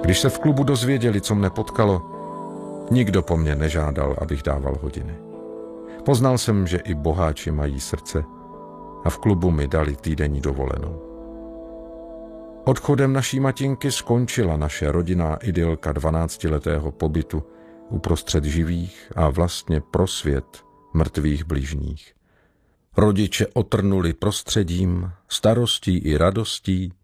Když se v klubu dozvěděli, co mne potkalo, nikdo po mně nežádal, abych dával hodiny. Poznal jsem, že i boháči mají srdce a v klubu mi dali týdenní dovolenou. Odchodem naší matinky skončila naše rodinná idylka 12letého pobytu uprostřed živých a vlastně pro svět mrtvých bližních. Rodiče otrnuli prostředím, starostí i radostí,